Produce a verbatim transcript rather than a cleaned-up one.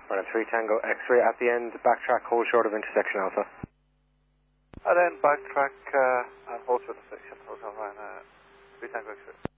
Right, three Tango X-ray at the end, backtrack, hold short of intersection Alpha. And then backtrack uh, and hold short of intersection, Hotel Ryan, uh, three Tango X-ray.